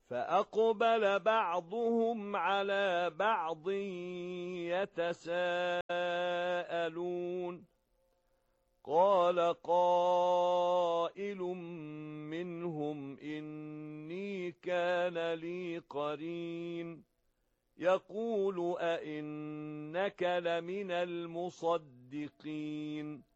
فأقبل بعضهم على بعض يتساءلون قال قائل منهم إني كان لي قرين يقول أئنك لمن المصدقين